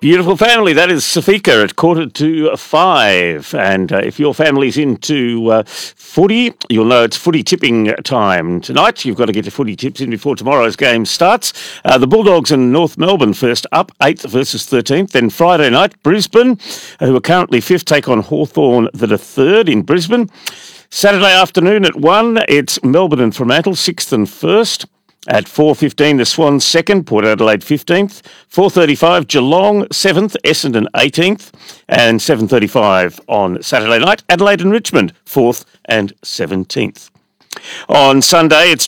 Beautiful family. That is Safika at 4:45. And if your family's into footy, you'll know it's footy tipping time. Tonight, you've got to get your footy tips in before tomorrow's game starts. The Bulldogs in North Melbourne first up, 8th versus 13th. Then Friday night, Brisbane, who are currently 5th, take on Hawthorn that are 3rd in Brisbane. Saturday afternoon at 1, it's Melbourne and Fremantle, 6th and 1st. At 4:15, the Swans 2nd, Port Adelaide 15th. 4:35, Geelong 7th, Essendon 18th. And 7:35 on Saturday night, Adelaide and Richmond 4th and 17th. On Sunday, it's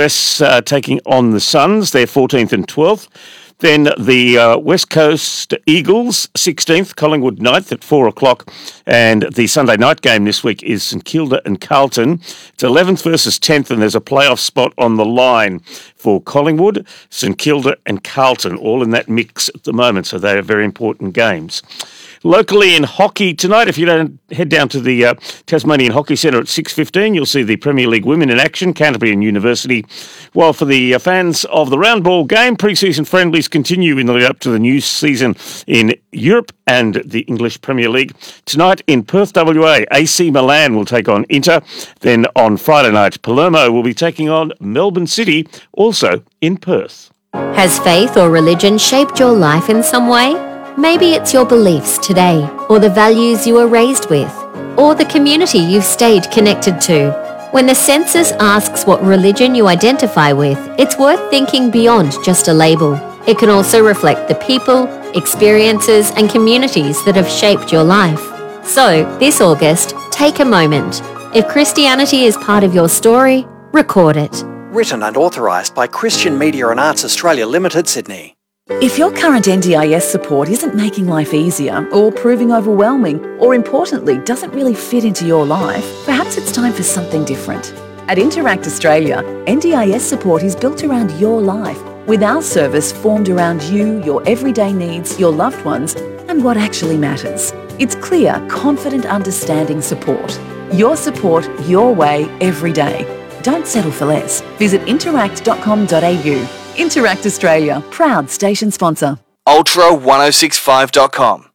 GWS taking on the Suns. They're 14th and 12th. Then the West Coast Eagles, 16th, Collingwood 9th at 4 o'clock. And the Sunday night game this week is St Kilda and Carlton. It's 11th versus 10th, and there's a playoff spot on the line for Collingwood, St Kilda and Carlton, all in that mix at the moment. So they are very important games. Locally in hockey tonight, if you don't head down to the Tasmanian Hockey Centre at 6:15, you'll see the Premier League women in action, Canterbury and University. While for the fans of the round ball game, pre-season friendlies continue in the lead up to the new season in Europe and the English Premier League. Tonight in Perth, WA, AC Milan will take on Inter. Then on Friday night, Palermo will be taking on Melbourne City, also in Perth. Has faith or religion shaped your life in some way? Maybe it's your beliefs today, or the values you were raised with, or the community you've stayed connected to. When the census asks what religion you identify with, it's worth thinking beyond just a label. It can also reflect the people, experiences, and communities that have shaped your life. So, this August, take a moment. If Christianity is part of your story, record it. Written and authorised by Christian Media and Arts Australia Limited, Sydney. If your current NDIS support isn't making life easier, or proving overwhelming, or importantly, doesn't really fit into your life, perhaps it's time for something different. At Interact Australia, NDIS support is built around your life, with our service formed around you, your everyday needs, your loved ones, and what actually matters. It's clear, confident, understanding support. Your support, your way, every day. Don't settle for less. Visit interact.com.au. Interact Australia, proud station sponsor. Ultra1065.com